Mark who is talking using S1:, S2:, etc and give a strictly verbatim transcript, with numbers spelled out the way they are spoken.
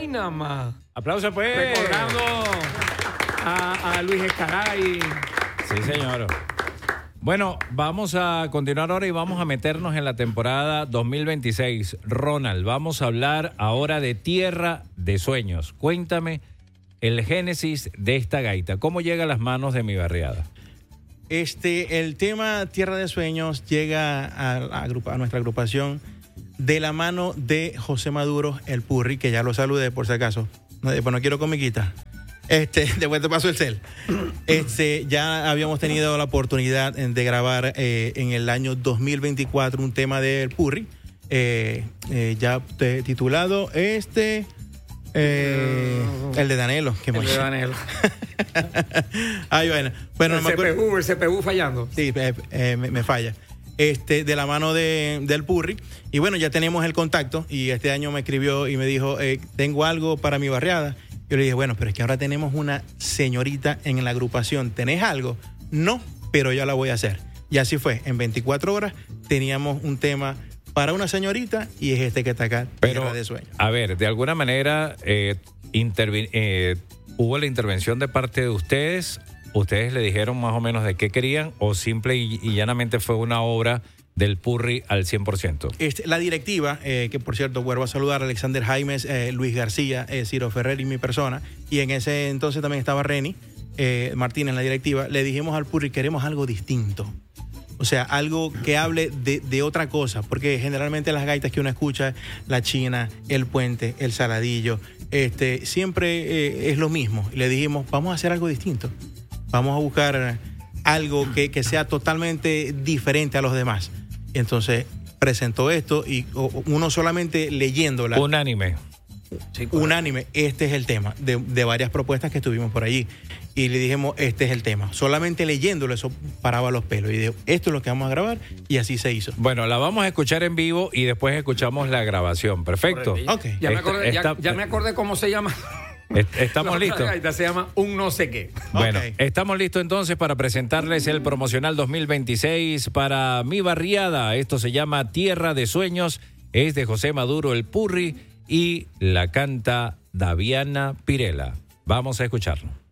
S1: Ay, nada más.
S2: Aplausos, pues.
S1: Recordando a, a Luis Escaray.
S2: Sí, señor. Bueno, vamos a continuar ahora y vamos a meternos en la temporada dos mil veintiséis. Ronald, vamos a hablar ahora de Tierra de Sueños. Cuéntame el génesis de esta gaita. ¿Cómo llega a las manos de Mi Barriada?
S3: Este, el tema Tierra de Sueños llega a, a, a nuestra agrupación de la mano de José Maduro, el Purri, que ya lo saludé por si acaso. No, pues no quiero comiquita. Este, después te paso el cel. Este, ya habíamos tenido la oportunidad de grabar eh, en el año dos mil veinticuatro un tema del Purri, eh, eh, ya te, titulado este, eh, el de Danelo. Que
S1: el de Danelo.
S3: Ay, bueno. bueno
S1: el,
S3: no
S1: C P U, el C P U fallando.
S3: Sí, eh, eh, me, me falla. Este, de la mano de, del Purri. Y bueno, ya tenemos el contacto. Y este año me escribió y me dijo, eh, tengo algo para Mi Barriada. Yo le dije, bueno, pero es que ahora tenemos una señorita en la agrupación. ¿Tenés algo? No, pero ya la voy a hacer. Y así fue. En veinticuatro horas teníamos un tema para una señorita y es este que está acá,
S2: pero,
S3: Tierra de Sueños.
S2: A ver, de alguna manera eh, intervi- eh, hubo la intervención de parte de ustedes. ¿Ustedes le dijeron más o menos de qué querían o simple y, y llanamente fue una obra del Purri al cien por ciento?
S3: Este, la directiva, eh, que por cierto vuelvo a saludar a Alexander Jaimes, eh, Luis García, eh, Ciro Ferrer y mi persona, y en ese entonces también estaba Reni eh, Martín en la directiva, le dijimos al Purri, queremos algo distinto. O sea, algo que hable de, de otra cosa, porque generalmente las gaitas que uno escucha, la china, el puente, el saladillo, este, siempre eh, es lo mismo. Y le dijimos, vamos a hacer algo distinto. Vamos a buscar algo que, que sea totalmente diferente a los demás. Y entonces presentó esto y uno solamente leyéndola.
S2: Unánime.
S3: Sí, unánime, este es el tema de, de varias propuestas que estuvimos por allí. Y le dijimos, este es el tema. Solamente leyéndolo eso paraba los pelos. Y dijo, esto es lo que vamos a grabar y así se hizo.
S2: Bueno, la vamos a escuchar en vivo y después escuchamos la grabación. Perfecto.
S3: Okay.
S1: Ya, me acordé,
S2: esta,
S1: ya, ya me acordé cómo se llama.
S2: Estamos listos.
S1: Se llama Un No Sé Qué.
S2: Bueno,
S3: okay.
S2: Estamos listos entonces para presentarles el promocional dos mil veintiséis para Mi Barriada. Esto se llama Tierra de Sueños. Es de José Maduro, el Purri, y la canta Daviana Pirela. Vamos a escucharlo.